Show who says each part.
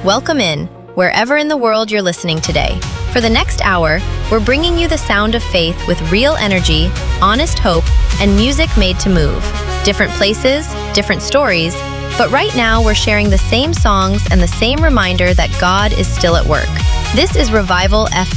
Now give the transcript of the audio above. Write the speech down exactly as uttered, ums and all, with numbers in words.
Speaker 1: Welcome in, wherever in the world you're listening today. For the next hour, we're bringing you the sound of faith with real energy, honest hope, and music made to move. Different places, different stories, but right now we're sharing the same songs and the same reminder that God is still at work. This is Revival F M.